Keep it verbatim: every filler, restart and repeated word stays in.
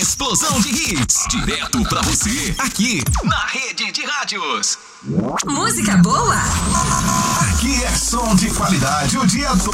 explosão de hits, direto pra você, aqui na Rede de Rádios. Música boa? Aqui é som de qualidade o dia todo.